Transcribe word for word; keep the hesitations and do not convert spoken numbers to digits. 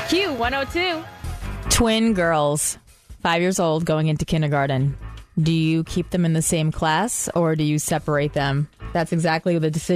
Q one oh two. Twin girls, five years old, going into kindergarten. Do you keep them in the same class or do you separate them? That's exactly the decision